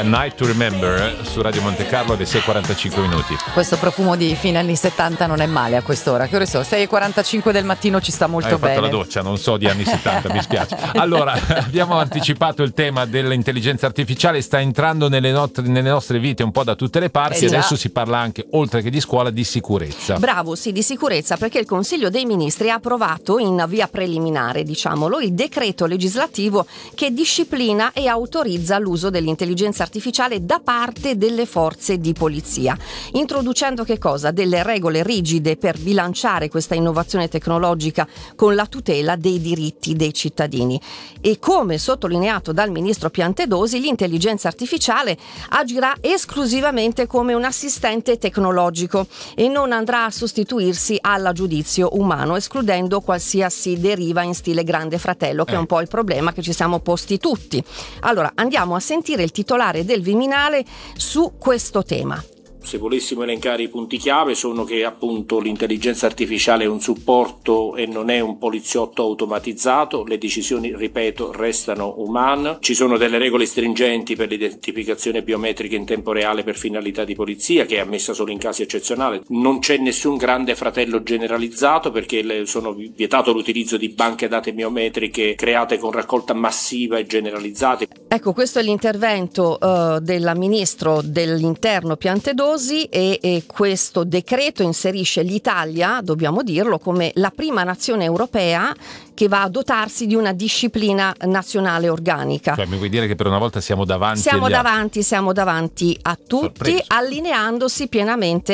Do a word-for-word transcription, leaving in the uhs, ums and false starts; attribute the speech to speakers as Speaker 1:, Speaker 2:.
Speaker 1: Night to Remember su Radio Monte Carlo alle sei e quarantacinque minuti.
Speaker 2: Questo profumo di fine anni settanta non è male a quest'ora. Che ore sono? sei e quarantacinque del mattino, ci sta molto
Speaker 1: Hai
Speaker 2: bene.
Speaker 1: Hai fatto la doccia, non so di anni settanta, mi spiace. Allora, abbiamo anticipato il tema dell'intelligenza artificiale, sta entrando nelle, not- nelle nostre vite un po' da tutte le parti,
Speaker 3: eh
Speaker 1: e adesso si parla anche, oltre che di scuola, di sicurezza.
Speaker 3: Bravo, sì, di sicurezza, perché il Consiglio dei Ministri ha approvato in via preliminare, diciamolo, il decreto legislativo che disciplina e autorizza l'uso dell'intelligenza artificiale da parte delle forze di polizia, introducendo che cosa? Delle regole rigide per bilanciare questa innovazione tecnologica con la tutela dei diritti dei cittadini. E come sottolineato dal ministro Piantedosi, l'intelligenza artificiale agirà esclusivamente come un assistente tecnologico e non andrà a sostituirsi al giudizio umano, escludendo qualsiasi deriva in stile Grande Fratello, che eh. è un po' il problema che ci siamo posti tutti. Allora, andiamo a sentire il titolare del Viminale su questo tema.
Speaker 4: Se volessimo elencare i punti chiave, sono che appunto l'intelligenza artificiale è un supporto e non è un poliziotto automatizzato, le decisioni, ripeto, restano umane, ci sono delle regole stringenti per l'identificazione biometrica in tempo reale per finalità di polizia, che è ammessa solo in casi eccezionali, non c'è nessun Grande Fratello generalizzato perché sono vietato l'utilizzo di banche date biometriche create con raccolta massiva e generalizzate.
Speaker 3: Ecco, questo è l'intervento uh, del ministro dell'Interno Piantedosi. E, e questo decreto inserisce l'Italia, dobbiamo dirlo, come la prima nazione europea che va a dotarsi di una disciplina nazionale organica.
Speaker 1: Cioè, mi vuoi dire che per una volta siamo davanti
Speaker 3: siamo
Speaker 1: agli
Speaker 3: davanti
Speaker 1: altri.
Speaker 3: siamo davanti a tutti,
Speaker 1: Sorpreso.
Speaker 3: allineandosi pienamente